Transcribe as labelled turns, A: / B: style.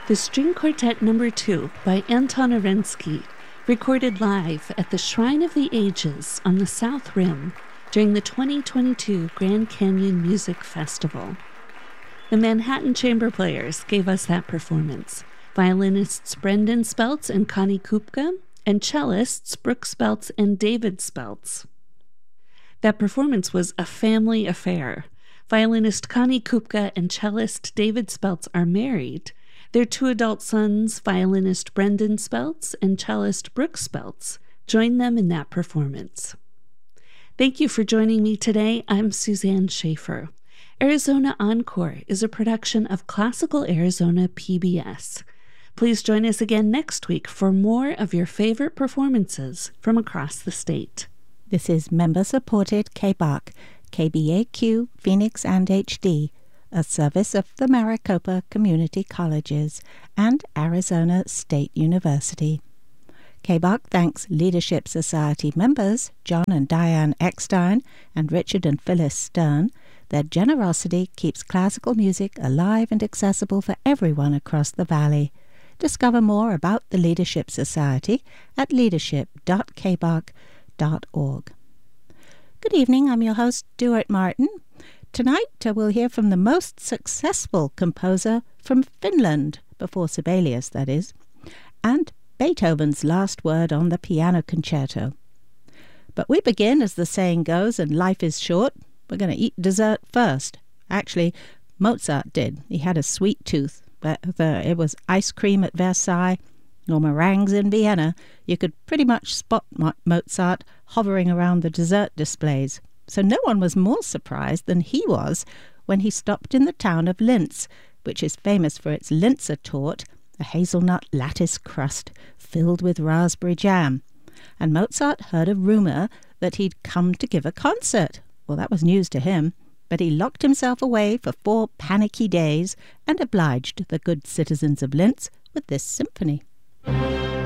A: The String Quartet No. 2 by Anton Arensky, recorded live at the Shrine of the Ages on the South Rim during the 2022 Grand Canyon Music Festival. The Manhattan Chamber Players gave us that performance, violinists Brendan Speltz and Connie Kupka, and cellists Brooke Speltz and David Speltz. That performance was a family affair. Violinist Connie Kupka and cellist David Speltz are married. Their two adult sons, violinist Brendan Speltz and cellist Brooke Speltz, joined them in that performance. Thank you for joining me today. I'm Suzanne Schaefer. Arizona Encore is a production of Classical Arizona PBS. Please join us again next week for more of your favorite performances from across the state.
B: This is member-supported KBAQ, KBAQ, Phoenix and HD, a service of the Maricopa Community Colleges and Arizona State University. KBAQ thanks Leadership Society members John and Diane Eckstein and Richard and Phyllis Stern. Their generosity keeps classical music alive and accessible for everyone across the valley. Discover more about the Leadership Society at leadership.kbaq.org. Good evening, I'm your host, Stuart Martin. Tonight we'll hear from the most successful composer from Finland, before Sibelius, that is, and Beethoven's last word on the piano concerto. But we begin, as the saying goes, and life is short. We're going to eat dessert first. Actually, Mozart did. He had a sweet tooth. Whether it was ice cream at Versailles or meringues in Vienna, you could pretty much spot Mozart hovering around the dessert displays. So no one was more surprised than he was when he stopped in the town of Linz, which is famous for its Linzer Torte, a hazelnut lattice crust filled with raspberry jam. And Mozart heard a rumour that he'd come to give a concert. Well, that was news to him, but he locked himself away for 4 panicky days and obliged the good citizens of Linz with this symphony.